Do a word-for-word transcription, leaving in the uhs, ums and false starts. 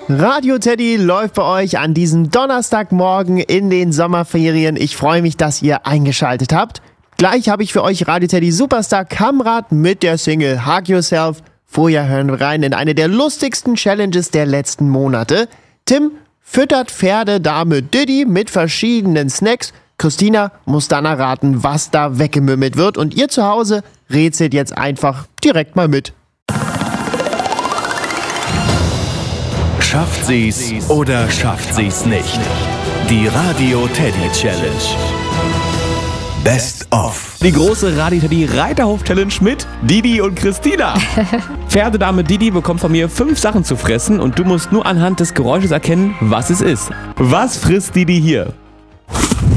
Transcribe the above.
Radio Teddy läuft bei euch an diesem Donnerstagmorgen in den Sommerferien. Ich freue mich, dass ihr eingeschaltet habt. Gleich habe ich für euch Radio Teddy Superstar Kamrat mit der Single Hug Yourself. Vorher hören wir rein in eine der lustigsten Challenges der letzten Monate. Tim füttert Pferdedame Diddy mit verschiedenen Snacks. Christina muss dann erraten, was da weggemümmelt wird. Und ihr zu Hause rätselt jetzt einfach direkt mal mit. Schafft sie's oder schafft sie's nicht? Die Radio Teddy Challenge. Best of. Die große Radio Teddy Reiterhof Challenge mit Didi und Christina. Pferdedame Didi bekommt von mir fünf Sachen zu fressen und du musst nur anhand des Geräusches erkennen, was es ist. Was frisst Didi hier?